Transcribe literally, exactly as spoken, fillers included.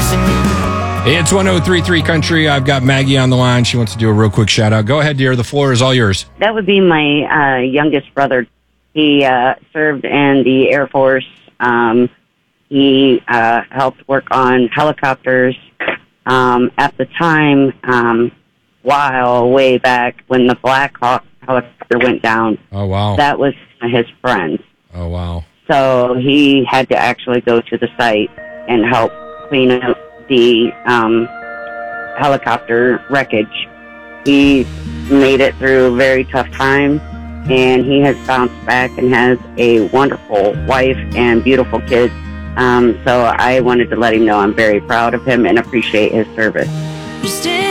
It's one oh three point three Country. I've got Maggie on the line. She wants to do a real quick shout out. Go ahead, dear. The floor is all yours. That would be my uh, youngest brother. He uh, served in the Air Force. Um, he uh, helped work on helicopters. Um, at the time, um, while way back when the Black Hawk helicopter went down, Oh, wow. that was his friend. Oh, wow. So he had to actually go to the site and help clean up the um, helicopter wreckage. He made it through a very tough time, and he has bounced back and has a wonderful wife and beautiful kids. Um, so I wanted to let him know I'm very proud of him and appreciate his service.